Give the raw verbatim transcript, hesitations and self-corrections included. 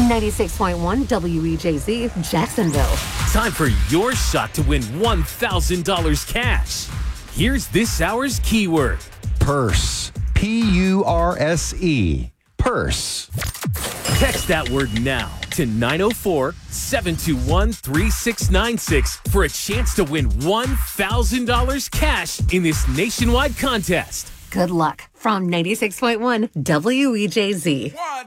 ninety-six point one W E J Z, Jacksonville. Time for your shot to win one thousand dollars cash. Here's this hour's keyword. Purse. P U R S E. Purse. Text that word now to nine oh four, seven two one, three six nine six for a chance to win one thousand dollars cash in this nationwide contest. Good luck from ninety-six point one W E J Z. One.